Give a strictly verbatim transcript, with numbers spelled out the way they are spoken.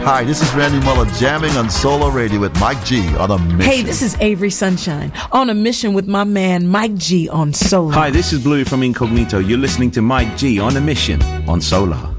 Hi, this is Randy Muller jamming on Solar Radio with Mike G on a mission. Hey, this is Avery Sunshine on a mission with my man Mike G on Solar. Hi, this is Bluey from Incognito. You're listening to Mike G on a mission on Solar.